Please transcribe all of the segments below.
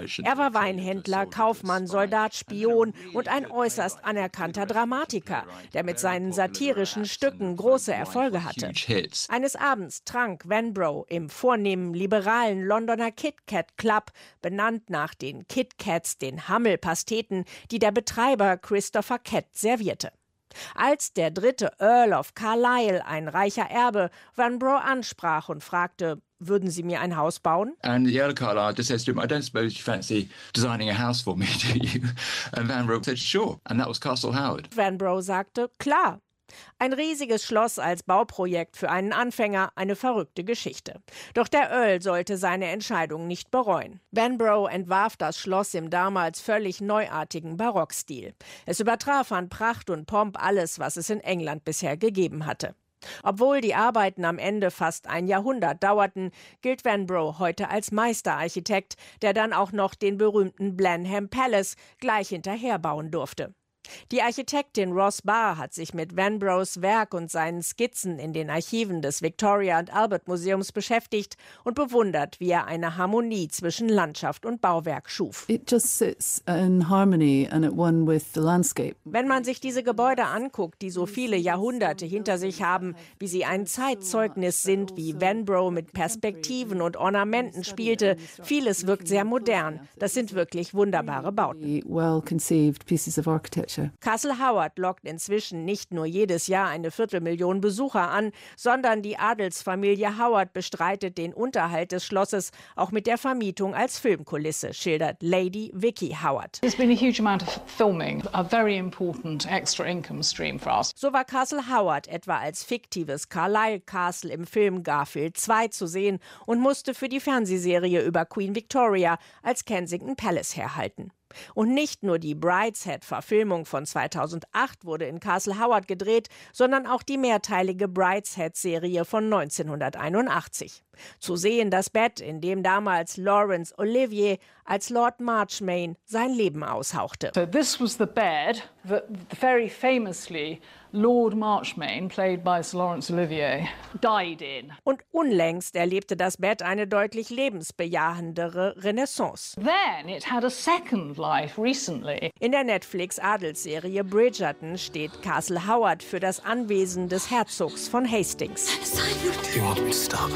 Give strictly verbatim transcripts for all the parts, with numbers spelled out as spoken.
Er war Weinhändler, Kaufmann, Soldat, Spion und ein äußerst anerkannter Dramatiker, der mit seinen satirischen Stücken große Erfolge hatte. Eines Abends trank Vanbrugh im vornehmen liberalen Londoner Kit Kat Club, benannt nach den Kit Kats, den Hammelpasteten, die der Betreiber Christopher Kett servierte. Als der dritte Earl of Carlisle, ein reicher Erbe, Vanbrugh ansprach und fragte, würden Sie mir ein Haus bauen? And the Earl of Carlisle just says to him, I don't suppose you fancy designing a house for me, do you? And Vanbrugh said, sure. And that was Castle Howard. Vanbrugh sagte, klar. Ein riesiges Schloss als Bauprojekt für einen Anfänger, eine verrückte Geschichte. Doch der Earl sollte seine Entscheidung nicht bereuen. Vanbrugh entwarf das Schloss im damals völlig neuartigen Barockstil. Es übertraf an Pracht und Pomp alles, was es in England bisher gegeben hatte. Obwohl die Arbeiten am Ende fast ein Jahrhundert dauerten, gilt Vanbrugh heute als Meisterarchitekt, der dann auch noch den berühmten Blenheim Palace gleich hinterher bauen durfte. Die Architektin Ross Barr hat sich mit Vanbrughs Werk und seinen Skizzen in den Archiven des Victoria and Albert Museums beschäftigt und bewundert, wie er eine Harmonie zwischen Landschaft und Bauwerk schuf. It just sits in harmony and at one with the landscape. Wenn man sich diese Gebäude anguckt, die so viele Jahrhunderte hinter sich haben, wie sie ein Zeitzeugnis sind, wie Vanbrugh mit Perspektiven und Ornamenten spielte, vieles wirkt sehr modern. Das sind wirklich wunderbare Bauten. Well conceived pieces of architecture. Castle Howard lockt inzwischen nicht nur jedes Jahr eine Viertelmillion Besucher an, sondern die Adelsfamilie Howard bestreitet den Unterhalt des Schlosses auch mit der Vermietung als Filmkulisse, schildert Lady Vicky Howard. There's been a huge amount of filming, a very important extra income stream for us. So war Castle Howard etwa als fiktives Carlisle Castle im Film Garfield zwei zu sehen und musste für die Fernsehserie über Queen Victoria als Kensington Palace herhalten. Und nicht nur die Brideshead-Verfilmung von zweitausendacht wurde in Castle Howard gedreht, sondern auch die mehrteilige Brideshead-Serie von neunzehnhunderteinundachtzig. Zu sehen das Bett, in dem damals Laurence Olivier als Lord Marchmain sein Leben aushauchte. So this was the bed that very famously Lord Marchmain, played by Sir Laurence Olivier, died in. Und unlängst erlebte das Bett eine deutlich lebensbejahendere Renaissance. Then it had a second life recently. In der Netflix-Adelsserie Bridgerton steht Castle Howard für das Anwesen des Herzogs von Hastings. Do you want me to stop?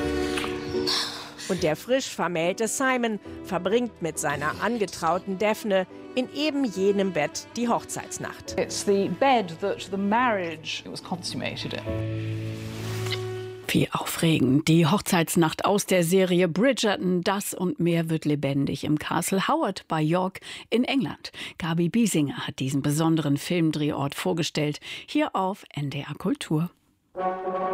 Und der frisch vermählte Simon verbringt mit seiner angetrauten Daphne in eben jenem Bett die Hochzeitsnacht. It's the bed that the marriage was consummated in. Wie aufregend. Die Hochzeitsnacht aus der Serie Bridgerton, das und mehr wird lebendig im Castle Howard bei York in England. Gabi Biesinger hat diesen besonderen Filmdrehort vorgestellt, hier auf N D R Kultur.